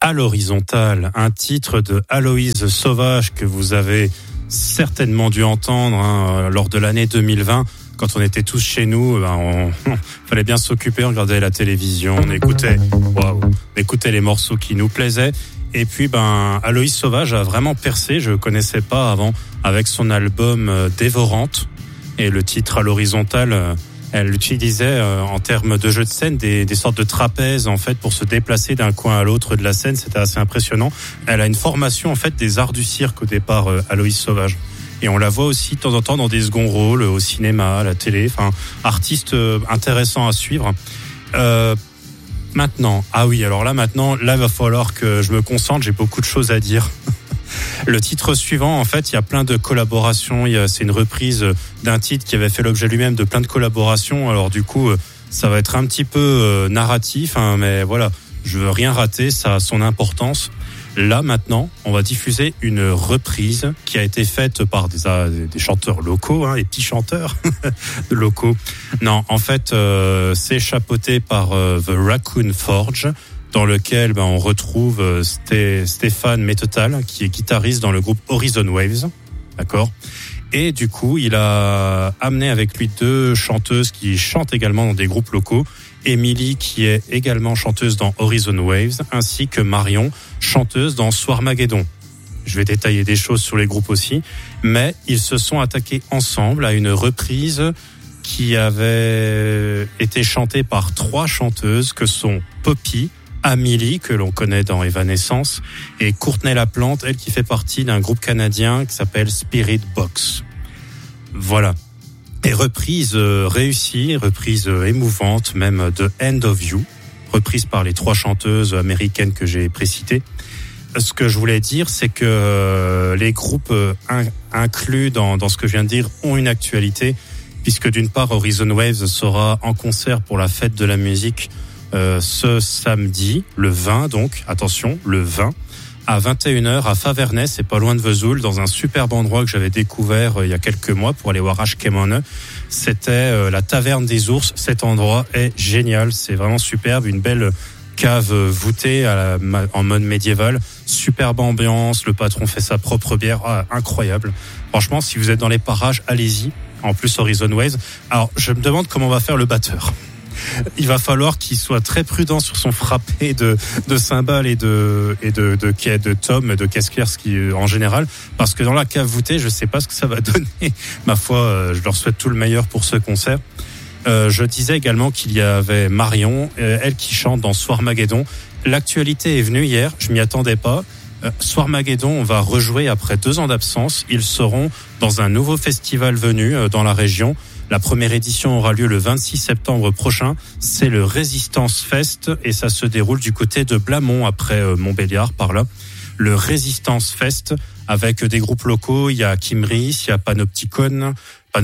À l'horizontale, un titre de Aloïs Sauvage que vous avez certainement dû entendre lors de l'année 2020. Quand on était tous chez nous, on fallait bien s'occuper, on regardait la télévision, on écoutait les morceaux qui nous plaisaient. Et puis, Aloïs Sauvage a vraiment percé, je connaissais pas avant, avec son album Dévorante. Et le titre À l'horizontale, elle utilisait en termes de jeu de scène des sortes de trapèzes en fait pour se déplacer d'un coin à l'autre de la scène. C'était assez impressionnant. Elle a une formation en fait des arts du cirque au départ, Aloïs Sauvage. Et on la voit aussi de temps en temps dans des seconds rôles au cinéma, à la télé. Enfin, artiste intéressant à suivre. Maintenant, il va falloir que je me concentre. J'ai beaucoup de choses à dire. Le titre suivant, en fait, il y a plein de collaborations. C'est une reprise d'un titre qui avait fait l'objet lui-même de plein de collaborations. Alors du coup, ça va être un petit peu narratif, mais voilà, je veux rien rater, ça a son importance. Là, maintenant, on va diffuser une reprise qui a été faite par des chanteurs locaux, des petits chanteurs locaux. Non, en fait, c'est chapeauté par The Raccoon Forge, dans lequel on retrouve Stéphane Mettetal, qui est guitariste dans le groupe Horizon Waves, d'accord. Et du coup, il a amené avec lui deux chanteuses qui chantent également dans des groupes locaux. Émilie, qui est également chanteuse dans Horizon Waves, ainsi que Marion, chanteuse dans Swarmageddon. Je vais détailler des choses sur les groupes aussi, mais ils se sont attaqués ensemble à une reprise qui avait été chantée par trois chanteuses que sont Poppy, Amélie, que l'on connaît dans Evanescence, et Courtney Laplante, elle qui fait partie d'un groupe canadien qui s'appelle Spirit Box. Voilà. Et reprise réussie, reprise émouvante même de End of You, reprise par les trois chanteuses américaines que j'ai précitées. Ce que je voulais dire, c'est que les groupes inclus dans ce que je viens de dire ont une actualité, puisque d'une part Horizon Waves sera en concert pour la fête de la musique ce samedi, le 20 donc, attention, le 20, à 21h à Favernès, c'est pas loin de Vesoul, dans un superbe endroit que j'avais découvert il y a quelques mois pour aller voir Ashkemone. C'était la Taverne des Ours. Cet endroit est génial, c'est vraiment superbe, une belle cave voûtée en mode médiéval, superbe ambiance, le patron fait sa propre bière, incroyable. Franchement, si vous êtes dans les parages, allez-y. En plus, Horizon Waves. Alors, je me demande comment va faire le batteur. Il va falloir qu'il soit très prudent sur son frappé de cymbales et de tomes, de caisse-claire en général, parce que dans la cave voûtée, je sais pas ce que ça va donner. Ma foi, je leur souhaite tout le meilleur pour ce concert. Je disais également qu'il y avait Marion, elle qui chante dans Swarmageddon. L'actualité est venue hier, je m'y attendais pas. Swarmageddon va rejouer après 2 ans d'absence. Ils seront dans un nouveau festival venu dans la région. La première édition aura lieu le 26 septembre prochain. C'est le Résistance Fest et ça se déroule du côté de Blamont, après Montbéliard, par là. Le Résistance Fest avec des groupes locaux. Il y a Kimris, il y a Panopticon,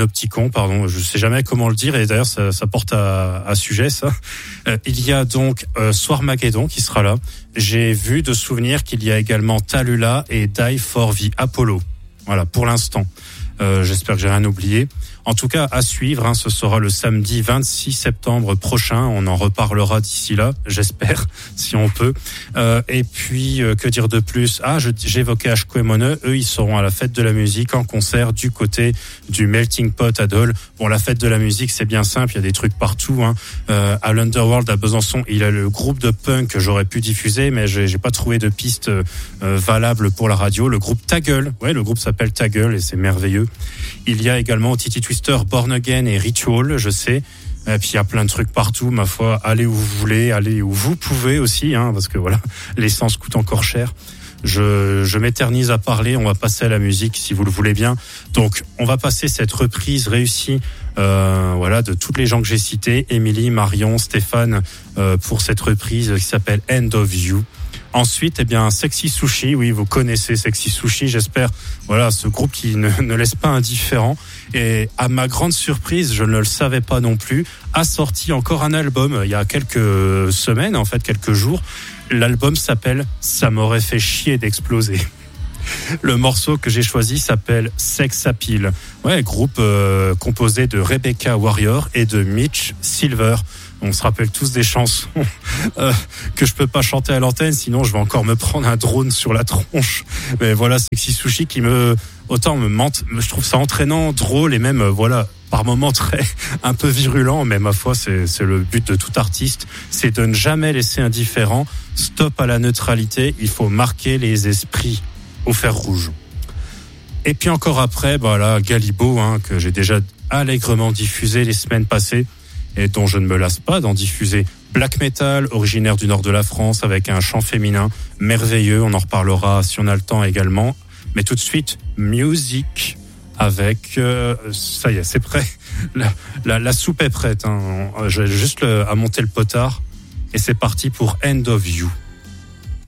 je sais jamais comment le dire, et d'ailleurs ça porte à sujet ça. Il y a donc Swarmageddon qui sera là. J'ai vu de souvenir qu'il y a également Tallulah et Die for the Apollo. Voilà, pour l'instant. J'espère que j'ai rien oublié. En tout cas, à suivre, ce sera le samedi 26 septembre prochain. On en reparlera d'ici là, j'espère, si on peut. Et puis, que dire de plus ? J'évoquais Ashkemone. Eux, ils seront à la fête de la musique en concert du côté du Melting Pot à Dole. Bon, la fête de la musique, c'est bien simple. Il y a des trucs partout. À l'Underworld, à Besançon, il y a le groupe de punk que j'aurais pu diffuser, mais j'ai pas trouvé de piste valable pour la radio. Le groupe Ta Gueule. Ouais, le groupe s'appelle Ta Gueule et c'est merveilleux. Il y a également Titi Twister, Born Again et Ritual, je sais. Et puis il y a plein de trucs partout, ma foi. Allez où vous voulez, allez où vous pouvez aussi, parce que voilà, l'essence coûte encore cher. Je m'éternise à parler, on va passer à la musique si vous le voulez bien. Donc on va passer cette reprise réussie de toutes les gens que j'ai cités, Émilie, Marion, Stéphane, pour cette reprise qui s'appelle End of You. Ensuite, Sexy Sushi, oui, vous connaissez Sexy Sushi, j'espère. Voilà, ce groupe qui ne laisse pas indifférent. Et à ma grande surprise, je ne le savais pas non plus, a sorti encore un album il y a quelques semaines, en fait, quelques jours. L'album s'appelle « Ça m'aurait fait chier d'exploser ». Le morceau que j'ai choisi s'appelle Sex Appeal. Ouais, groupe composé de Rebecca Warrior et de Mitch Silver. On se rappelle tous des chansons que je peux pas chanter à l'antenne, sinon je vais encore me prendre un drone sur la tronche. Mais voilà, Sexy Sushi qui autant me mente, je trouve ça entraînant, drôle et même par moments très un peu virulent, mais ma foi c'est le but de tout artiste, c'est de ne jamais laisser indifférent. Stop à la neutralité, il faut marquer les esprits au fer rouge. Et puis encore après, Galibo, que j'ai déjà allègrement diffusé les semaines passées et dont je ne me lasse pas d'en diffuser. Black metal, originaire du nord de la France, avec un chant féminin merveilleux. On en reparlera si on a le temps également. Mais tout de suite, musique avec... ça y est, c'est prêt. La soupe est prête. J'ai juste à monter le potard. Et c'est parti pour End of You.